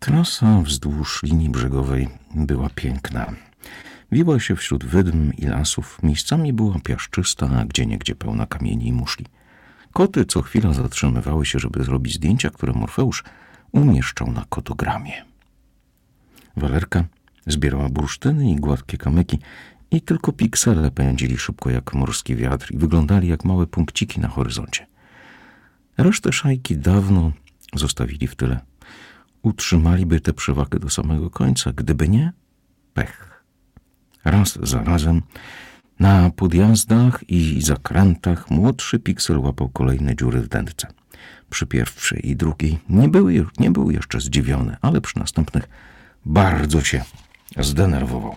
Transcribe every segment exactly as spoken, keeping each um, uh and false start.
Trasa wzdłuż linii brzegowej była piękna. Wiła się wśród wydm i lasów, miejscami była piaszczysta, a gdzieniegdzie pełna kamieni i muszli. Koty co chwila zatrzymywały się, żeby zrobić zdjęcia, które Morfeusz umieszczał na kotogramie. Walerka zbierała bursztyny i gładkie kamyki i tylko piksele pędzili szybko jak morski wiatr i wyglądali jak małe punkciki na horyzoncie. Resztę szajki dawno zostawili w tyle. Utrzymaliby tę przewagę do samego końca, gdyby nie pech. Raz za razem na podjazdach i zakrętach młodszy piksel łapał kolejne dziury w dętce. Przy pierwszej i drugiej nie, były, nie był jeszcze zdziwiony, ale przy następnych bardzo się zdenerwował.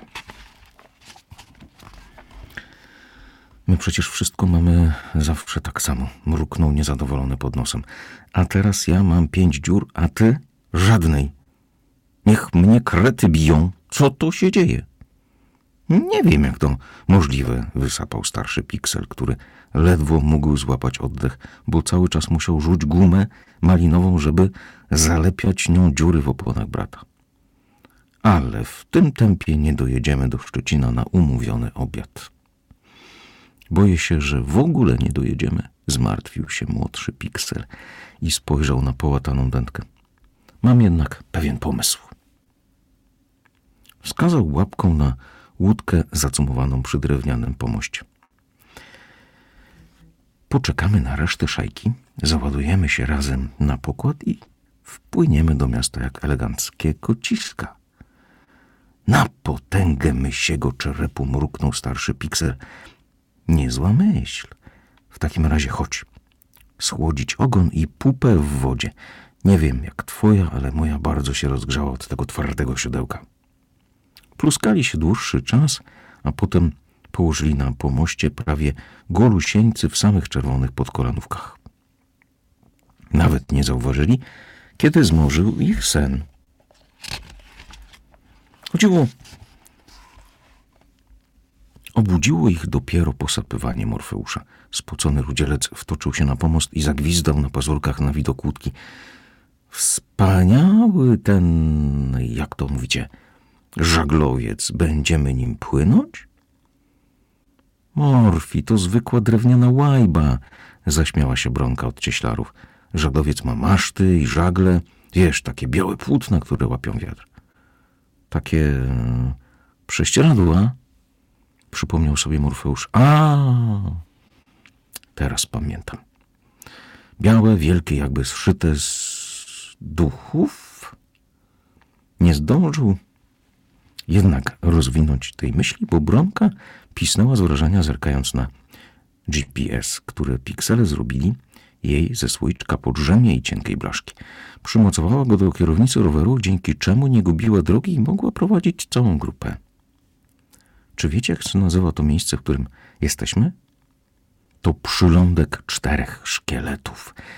My przecież wszystko mamy zawsze tak samo, mruknął niezadowolony pod nosem. A teraz ja mam pięć dziur, a ty żadnej. Niech mnie krety biją. Co to się dzieje? Nie wiem, jak to możliwe, wysapał starszy piksel, który ledwo mógł złapać oddech, bo cały czas musiał rzuć gumę malinową, żeby zalepiać nią dziury w opłonach brata. Ale w tym tempie nie dojedziemy do Szczecina na umówiony obiad. Boję się, że w ogóle nie dojedziemy, zmartwił się młodszy piksel i spojrzał na połataną dętkę. Mam jednak pewien pomysł. Wskazał łapką na łódkę zacumowaną przy drewnianym pomoście. Poczekamy na resztę szajki, załadujemy się razem na pokład i wpłyniemy do miasta jak eleganckie kociska. Na potęgę mysiego czerepu, mruknął starszy piksel. Niezła myśl. W takim razie chodź. Schłodzić ogon i pupę w wodzie. Nie wiem jak twoja, ale moja bardzo się rozgrzała od tego twardego siodełka. Pluskali się dłuższy czas, a potem położyli na pomoście prawie golusieńcy w samych czerwonych podkolanówkach. Nawet nie zauważyli, kiedy zmorzył ich sen. Chodziło... Obudziło ich dopiero posapywanie Morfeusza. Spocony rudzielec wtoczył się na pomost i zagwizdał na pazurkach na widok łódki. Wspaniały ten, jak to mówicie, żaglowiec. Będziemy nim płynąć? Morfi, to zwykła drewniana łajba, zaśmiała się Bronka od cieślarów. Żaglowiec ma maszty i żagle, wiesz, takie białe płótna, które łapią wiatr. Takie prześcieradła? Przypomniał sobie Morfeusz. A, teraz pamiętam. Białe, wielkie, jakby zszyte z duchów. Nie zdążył jednak rozwinąć tej myśli, bo Bronka pisnęła z wrażenia, zerkając na G P S, które piksele zrobili jej ze słoiczka podrzemie i cienkiej blaszki. Przymocowała go do kierownicy roweru, dzięki czemu nie gubiła drogi i mogła prowadzić całą grupę. Czy wiecie, jak się nazywa to miejsce, w którym jesteśmy? To przylądek czterech szkieletów.